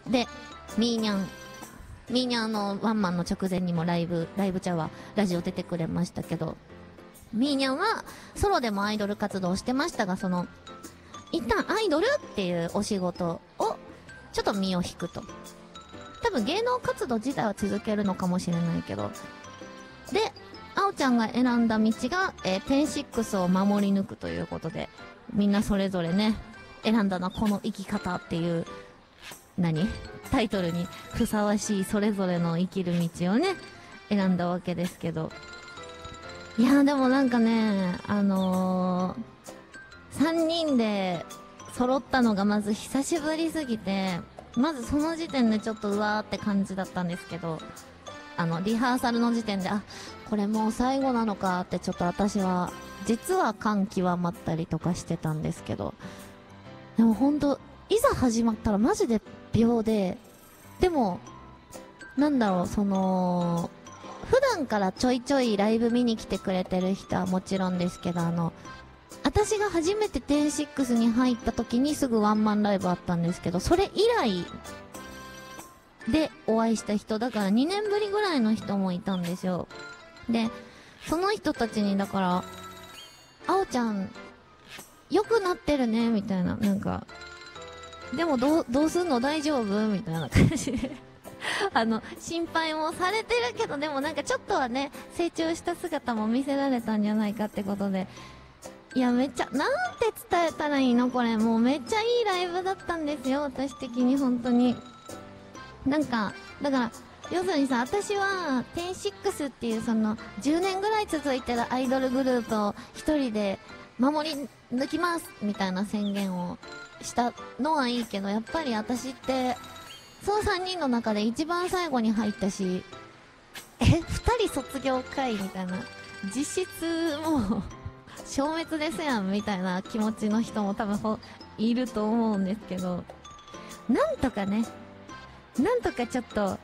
で、ミーニャンのワンマンの直前にもライブちゃうわ、ラジオ出てくれましたけど、ミーニャンはソロでもアイドル活動をしてましたが、一旦アイドルっていうお仕事をちょっと身を引くと。多分芸能活動自体は続けるのかもしれないけど。で、あおちゃんが選んだ道が、10-6を守り抜くということで、みんなそれぞれね、選んだのはこの生き方っていう、タイトルにふさわしいそれぞれの生きる道をね、選んだわけですけど。いやーでもなんかね、3人で揃ったのがまず久しぶりすぎて、まずその時点でちょっとうわーって感じだったんですけど、リハーサルの時点で、これもう最後なのかってちょっと私は、実は感極まったりとかしてたんですけど、でもほんと、いざ始まったらマジで秒で、でも、普段からちょいちょいライブ見に来てくれてる人はもちろんですけど、私が初めて10-6に入った時にすぐワンマンライブあったんですけど、それ以来でお会いした人、だから2年ぶりぐらいの人もいたんですよ。で、その人たちにだから、あおちゃん、良くなってるね、みたいな、でもどうすんの大丈夫みたいな感じで。心配もされてるけど、でもちょっとはね、成長した姿も見せられたんじゃないかってことで、いや、めっちゃ、なんて伝えたらいいのこれ。もうめっちゃいいライブだったんですよ、私的に本当に。だから、要するにさ、私は、10-6っていう10年ぐらい続いてるアイドルグループを一人で守り抜きますみたいな宣言をしたのはいいけど、やっぱり私って、その3人の中で一番最後に入ったし、2人卒業かいみたいな。実質もう、消滅ですやんみたいな気持ちの人も多分いると思うんですけど、なんとかちょっと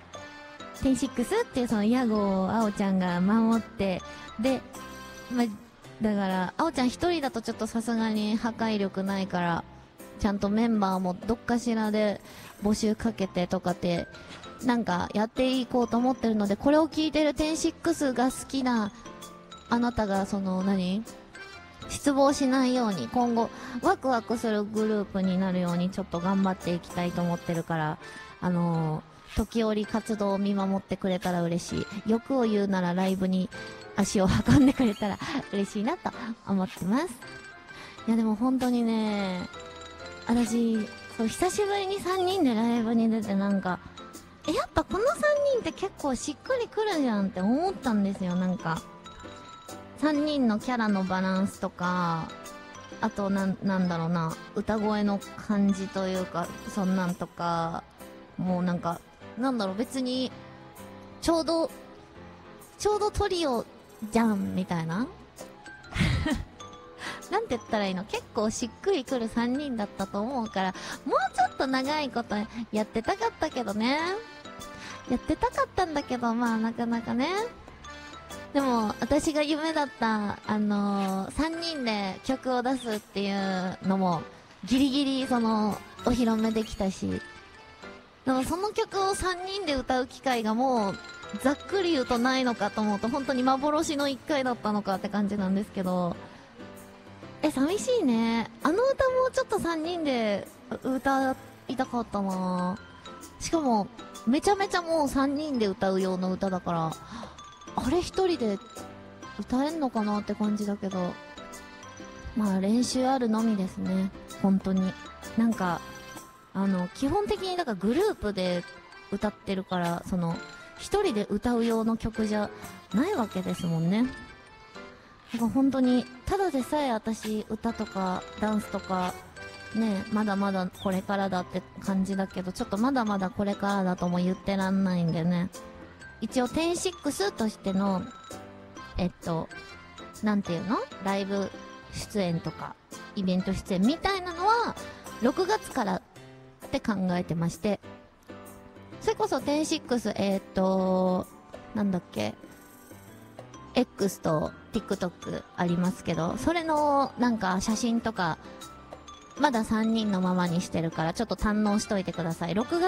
10-6っていうその屋号をあおちゃんが守って、で、だからあおちゃん一人だとちょっとさすがに破壊力ないから、ちゃんとメンバーもどっかしらで募集かけてとかってやっていこうと思ってるので、これを聞いてる10-6が好きなあなたが失望しないように、今後ワクワクするグループになるようにちょっと頑張っていきたいと思ってるから、時折活動を見守ってくれたら嬉しい。欲を言うならライブに足を運んでくれたら嬉しいなと思ってます。いやでも本当にね、私久しぶりに3人でライブに出てやっぱこの3人って結構しっくりくるじゃんって思ったんですよ。3人のキャラのバランスとか、あと歌声の感じというか、そんなんとか、もう別に、ちょうどトリオじゃん、みたいななんて言ったらいいの、結構しっくりくる3人だったと思うから、もうちょっと長いことやってたかったけどね。やってたかったんだけど、なかなかね。でも、私が夢だった、3人で曲を出すっていうのも、ギリギリ、お披露目できたし、でもその曲を3人で歌う機会がもう、ざっくり言うとないのかと思うと、本当に幻の1回だったのかって感じなんですけど、寂しいね。あの歌もちょっと3人で歌いたかったな。しかも、めちゃめちゃもう3人で歌うような歌だから、あれ一人で歌えんのかなって感じだけど、練習あるのみですね。本当に。基本的にグループで歌ってるから、一人で歌う用の曲じゃないわけですもんね。本当に、ただでさえ私、歌とかダンスとか、ね、まだまだこれからだって感じだけど、ちょっとまだまだこれからだとも言ってらんないんでね。一応10-6としての、なんていうの？ライブ出演とか、イベント出演みたいなのは、6月からって考えてまして、それこそ10-6、なんだっけ、X と TikTok ありますけど、それの写真とか、まだ3人のままにしてるから、ちょっと堪能しといてください。6